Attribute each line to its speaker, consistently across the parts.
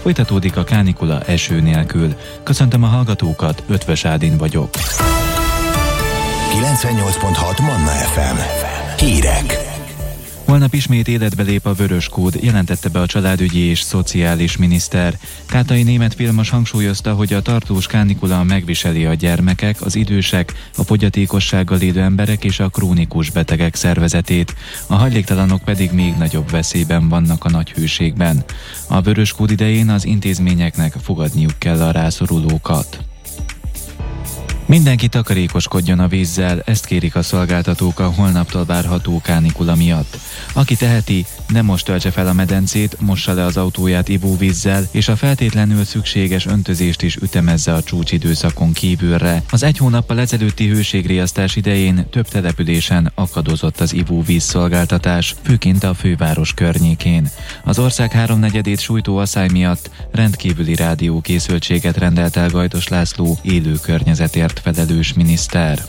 Speaker 1: Folytatódik a kánikula eső nélkül. Köszöntöm a hallgatókat, Ötvös Ádin vagyok.
Speaker 2: 98.6 Manna FM. Hírek.
Speaker 1: Holnap ismét életbe lép a vörös kód, jelentette be a családügyi és szociális miniszter. Kátai Németh Vilmos hangsúlyozta, hogy a tartós kánikula megviseli a gyermekek, az idősek, a fogyatékossággal élő emberek és a krónikus betegek szervezetét. A hajléktalanok pedig még nagyobb veszélyben vannak a nagy hőségben. A vörös kód idején az intézményeknek fogadniuk kell a rászorulókat. Mindenki takarékoskodjon a vízzel, ezt kérik a szolgáltatók a holnaptól várható kánikula miatt. Aki teheti, ne most töltse fel a medencét, mossa le az autóját ivóvízzel, és a feltétlenül szükséges öntözést is ütemezze a csúcsidőszakon kívülre. Az egy hónappal ezelőtti hőségriasztás idején több településen akadozott az ivóvíz szolgáltatás, főként a főváros környékén. Az ország háromnegyedét sújtó aszály miatt rendkívüli rádiókészültséget rendelt el Gajdos László, élő környezetért felelős miniszter.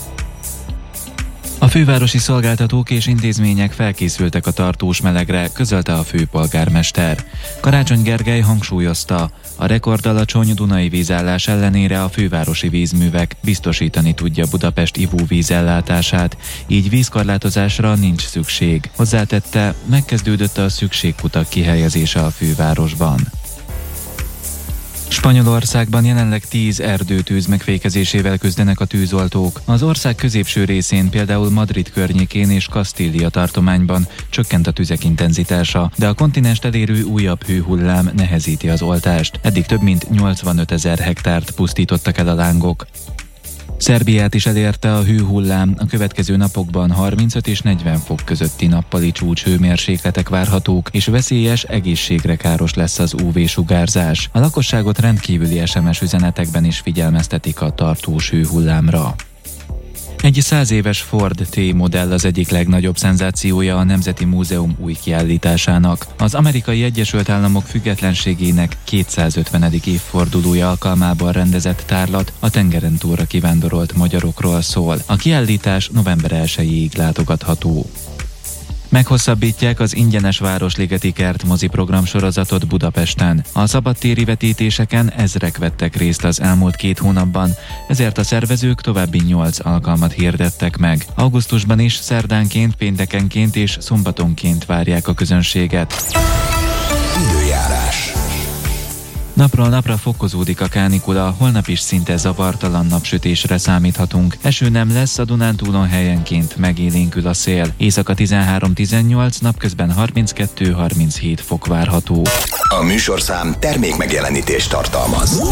Speaker 1: A fővárosi szolgáltatók és intézmények felkészültek a tartós melegre, közölte a főpolgármester. Karácsony Gergely hangsúlyozta, a rekordalacsony Dunai vízállás ellenére a fővárosi vízművek biztosítani tudja Budapest ivóvíz ellátását, így vízkorlátozásra nincs szükség. Hozzátette, megkezdődött a szükségkutak kihelyezése a fővárosban. Spanyolországban jelenleg 10 erdőtűz megfékezésével küzdenek a tűzoltók. Az ország középső részén, például Madrid környékén és Kastília tartományban csökkent a tüzek intenzitása, de a kontinenst elérő újabb hőhullám nehezíti az oltást. Eddig több mint 85 000 hektárt pusztítottak el a lángok. Szerbiát is elérte a hőhullám, a következő napokban 35 és 40 fok közötti nappali csúcshőmérsékletek várhatók, és veszélyes, egészségre káros lesz az UV-sugárzás. A lakosságot rendkívüli SMS üzenetekben is figyelmeztetik a tartós hőhullámra. Egy 100 éves Ford T-modell az egyik legnagyobb szenzációja a Nemzeti Múzeum új kiállításának. Az Amerikai Egyesült Államok függetlenségének 250. évfordulója alkalmában rendezett tárlat a tengeren túlra kivándorolt magyarokról szól. A kiállítás november 1-ig látogatható. Meghosszabbítják az ingyenes Városligeti Kert moziprogram sorozatot Budapesten. A szabadtéri vetítéseken ezrek vettek részt az elmúlt 2 hónapban, ezért a szervezők további 8 alkalmat hirdettek meg. Augusztusban is szerdánként, péntekenként és szombatonként várják a közönséget.
Speaker 2: Időjárás.
Speaker 1: Napról napra fokozódik a kánikula, holnap is szinte zavartalan napsütésre számíthatunk. Eső nem lesz, a Dunántúlon helyenként megélénkül a szél. Éjszaka 13-18, napközben 32-37 fok várható.
Speaker 2: A műsorszám termék megjelenítést tartalmaz.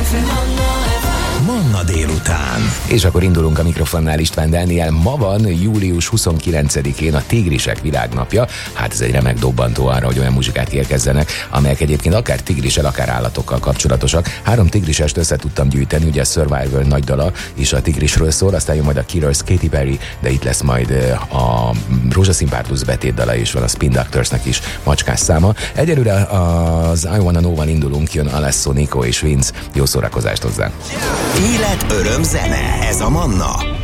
Speaker 2: Manna délután.
Speaker 3: És akkor indulunk a mikrofonnál István Dániel. Ma van július 29-én a Tigrisek világnapja. Hát ez egy remek dobbantó arra, hogy olyan muzsikák érkezzenek, amelyek egyébként akár tigrissel, akár állatokkal kapcsolatosak. 3 tigrisest össze tudtam gyűjteni, ugye a Survivor nagy dala is a tigrisről szól, aztán jön majd a Killers, Katy Perry, de itt lesz majd a Rózsaszín párduc betétdala, és van a Spin Doctorsnek is macskás száma. Egyelőre az I Wanna Know-val indulunk, jön Alesso, Nico és Vince. Jó szórakozást hozzá!
Speaker 2: Élet, öröm, zene. Ez a Manna.